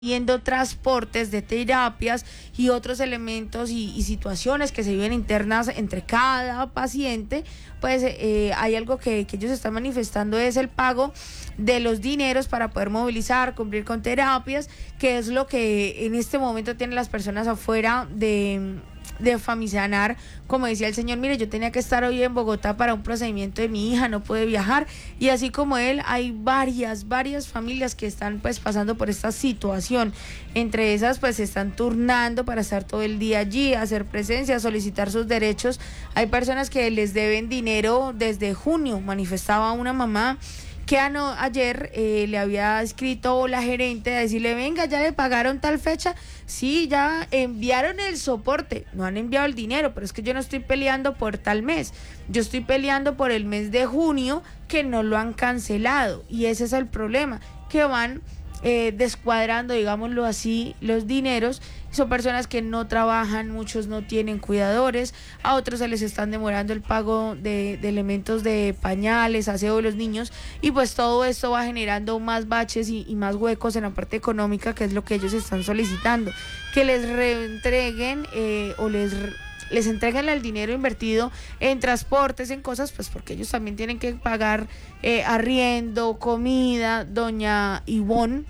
viendo transportes de terapias y otros elementos y situaciones que se viven internas entre cada paciente, pues hay algo que ellos están manifestando, es el pago de los dineros para poder movilizar, cumplir con terapias, que es lo que en este momento tienen las personas afuera de Famisanar. Como decía el señor, mire, yo tenía que estar hoy en Bogotá para un procedimiento de mi hija, no pude viajar, y así como él hay varias familias que están pues pasando por esta situación. Entre esas pues se están turnando para estar todo el día allí, hacer presencia, solicitar sus derechos. Hay personas que les deben dinero desde junio, manifestaba una mamá que ayer le había escrito la gerente a decirle, venga, ya le pagaron tal fecha. Sí, ya enviaron el soporte, no han enviado el dinero, pero es que yo no estoy peleando por tal mes, yo estoy peleando por el mes de junio, que no lo han cancelado, y ese es el problema, que van descuadrando, digámoslo así, los dineros. Son personas que no trabajan, muchos no tienen cuidadores, a otros se les están demorando el pago de elementos de pañales, aseo de los niños, y pues todo esto va generando más baches y más huecos en la parte económica, que es lo que ellos están solicitando, que les reentreguen o les entreguen el dinero invertido en transportes, en cosas, pues porque ellos también tienen que pagar arriendo, comida. Doña Ivonne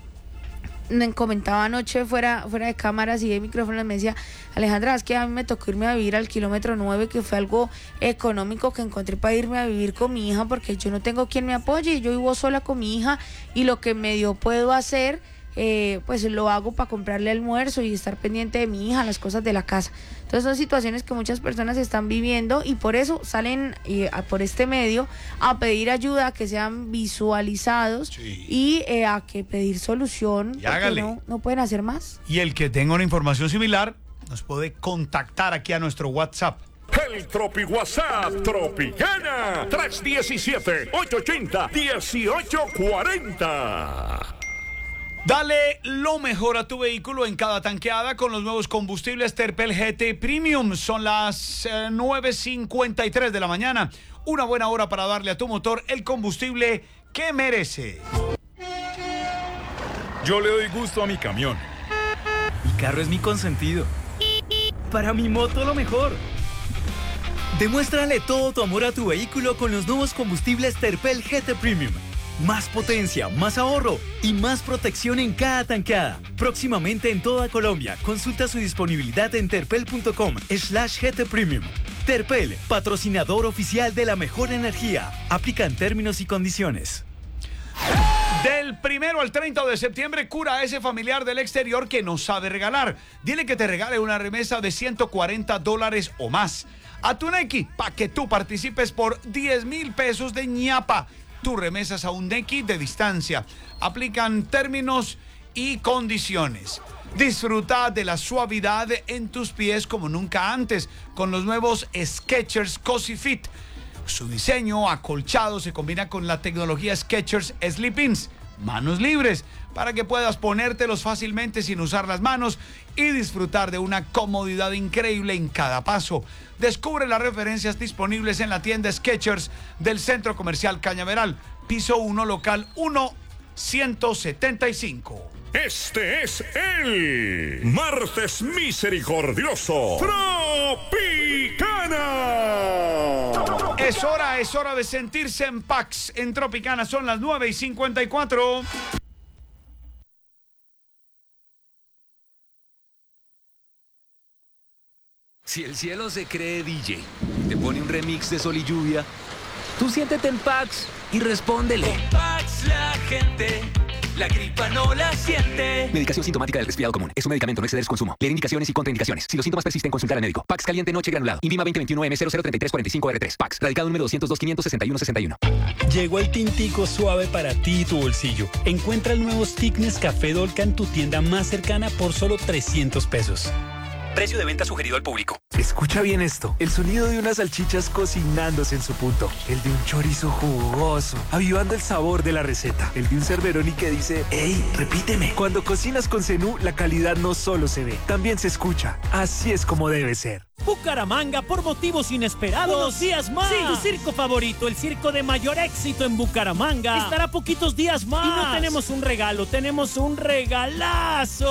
me comentaba anoche fuera de cámaras y de micrófonos, me decía, Alejandra, es que a mí me tocó irme a vivir al kilómetro 9, que fue algo económico que encontré para irme a vivir con mi hija, porque yo no tengo quien me apoye, yo vivo sola con mi hija, y lo que medio puedo hacer, pues lo hago para comprarle almuerzo y estar pendiente de mi hija, las cosas de la casa. Entonces son situaciones que muchas personas están viviendo, y por eso salen por este medio a pedir ayuda, a que sean visualizados, sí, y a que pedir solución, porque no pueden hacer más. Y el que tenga una información similar nos puede contactar aquí a nuestro WhatsApp. El Tropi WhatsApp Tropicana 317-880-1840. Dale lo mejor a tu vehículo en cada tanqueada con los nuevos combustibles Terpel GT Premium. Son las 9:53 de la mañana. Una buena hora para darle a tu motor el combustible que merece. Yo le doy gusto a mi camión. Mi carro es mi consentido. Para mi moto lo mejor. Demuéstrale todo tu amor a tu vehículo con los nuevos combustibles Terpel GT Premium. Más potencia, más ahorro y más protección en cada tanqueada. Próximamente en toda Colombia. Consulta su disponibilidad en terpel.com/GT Premium. Terpel, patrocinador oficial de la mejor energía. Aplican términos y condiciones. Del 1 al 30 de septiembre, cura a ese familiar del exterior que no sabe regalar. Dile que te regale una remesa de $140 o más a tu Nequi, para que tú participes por 10,000 pesos de ñapa. Tus remesas a un Nequi de distancia. Aplican términos y condiciones. Disfruta de la suavidad en tus pies como nunca antes con los nuevos Skechers Cozy Fit. Su diseño acolchado se combina con la tecnología Skechers Sleep-ins, manos libres, para que puedas ponértelos fácilmente sin usar las manos y disfrutar de una comodidad increíble en cada paso. Descubre las referencias disponibles en la tienda Skechers del Centro Comercial Cañaveral, piso 1, local 175. Este es el Martes Misericordioso Tropicana. Es hora de sentirse en Pax. En Tropicana son las 9:54. Si el cielo se cree DJ, te pone un remix de Sol y Lluvia, tú siéntete en Pax y respóndele. Con Pax la gente, la gripa no la siente. Medicación sintomática del resfriado común. Es un medicamento, no exceder su consumo. Leer indicaciones y contraindicaciones. Si los síntomas persisten, consultar al médico. Pax caliente noche granulado. Invima 2021M003345R3. Pax. Radicado número 202-561-61. Llegó el tintico suave para ti y tu bolsillo. Encuentra el nuevo Stick Nescafé Dolca en tu tienda más cercana por solo 300 pesos. Precio de venta sugerido al público. Escucha bien esto. El sonido de unas salchichas cocinándose en su punto. El de un chorizo jugoso, avivando el sabor de la receta. El de un Cerberoni que dice, ¡ey, repíteme! Cuando cocinas con Zenú, la calidad no solo se ve, también se escucha. Así es como debe ser. Bucaramanga por motivos inesperados. Unos días más. Sí, tu circo favorito, el circo de mayor éxito en Bucaramanga, estará poquitos días más. Y no tenemos un regalo, tenemos un regalazo.